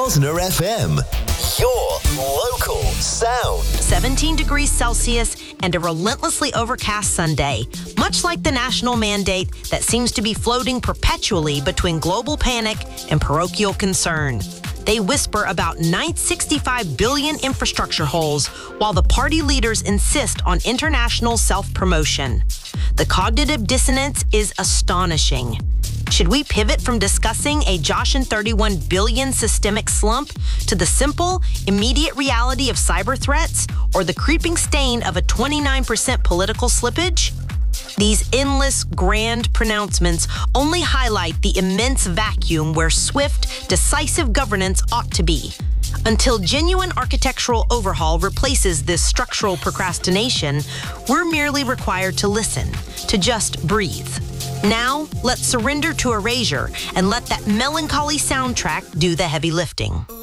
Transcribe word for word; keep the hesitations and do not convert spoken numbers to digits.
Osner F M, your local sound. seventeen degrees Celsius and a relentlessly overcast Sunday, much like the national mandate that seems to be floating perpetually between global panic and parochial concern. They whisper about sixty-five billion infrastructure holes, while the party leaders insist on international self-promotion. The cognitive dissonance is astonishing. Should we pivot from discussing a Joshin thirty-one billion systemic slump to the simple, immediate reality of cyber threats or the creeping stain of a twenty-nine percent political slippage? These endless, grand pronouncements only highlight the immense vacuum where swift, decisive governance ought to be. Until genuine architectural overhaul replaces this structural procrastination, we're merely required to listen, to just breathe. Now, let's surrender to erasure and let that melancholy soundtrack do the heavy lifting.